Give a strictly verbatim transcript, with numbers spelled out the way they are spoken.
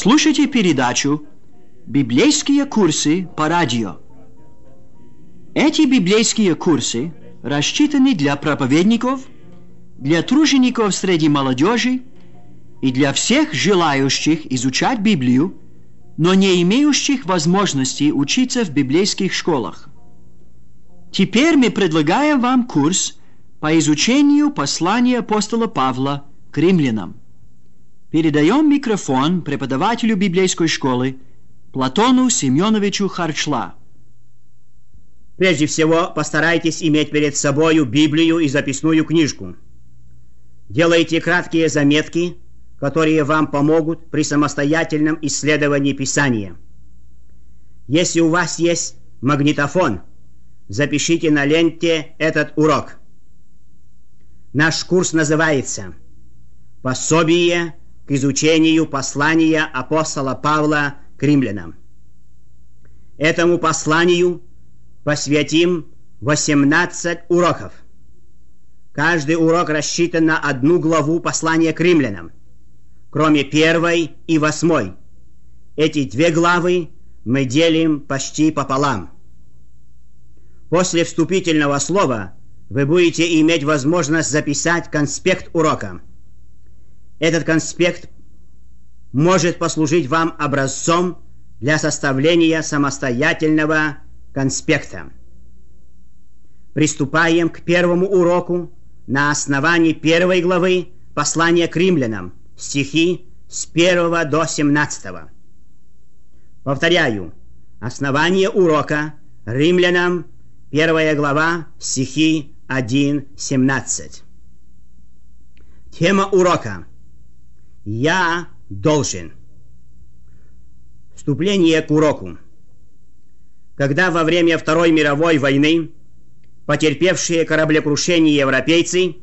Слушайте передачу «Библейские курсы по радио». Эти библейские курсы рассчитаны для проповедников, для тружеников среди молодежи и для всех желающих изучать Библию, но не имеющих возможности учиться в библейских школах. Теперь мы предлагаем вам курс по изучению послания апостола Павла к римлянам. Передаем микрофон преподавателю библейской школы Платону Семеновичу Харчла. Прежде всего, постарайтесь иметь перед собою Библию и записную книжку. Делайте краткие заметки, которые вам помогут при самостоятельном исследовании Писания. Если у вас есть магнитофон, запишите на ленте этот урок. Наш курс называется «Пособие к изучению послания апостола Павла к римлянам». Этому посланию посвятим восемнадцать уроков. Каждый урок рассчитан на одну главу послания к римлянам, кроме первой и восьмой. Эти две главы мы делим почти пополам. После вступительного слова вы будете иметь возможность записать конспект урока. Этот конспект может послужить вам образцом для составления самостоятельного конспекта. Приступаем к первому уроку на основании первой главы послания к римлянам, стихи с первого до семнадцатого. Повторяю, основание урока римлянам, первая глава, стихи один-семнадцать. Тема урока «Я должен». Вступление к уроку. Когда во время Второй мировой войны потерпевшие кораблекрушение европейцы